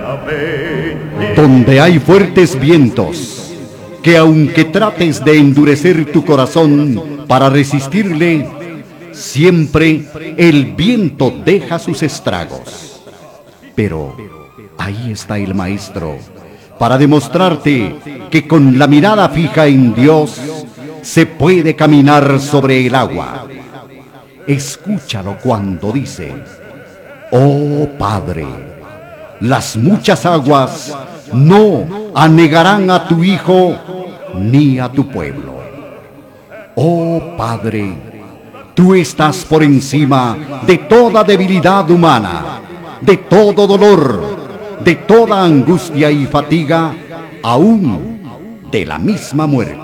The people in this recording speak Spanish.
Donde hay fuertes vientos, que aunque trates de endurecer tu corazón para resistirle, siempre el viento deja sus estragos. Pero ahí está el Maestro, para demostrarte que con la mirada fija en Dios se puede caminar sobre el agua. Escúchalo cuando dice: oh Padre, las muchas aguas no anegarán a tu Hijo ni a tu pueblo. Oh Padre, tú estás por encima de toda debilidad humana, de todo dolor, de toda angustia y fatiga, aún de la misma muerte.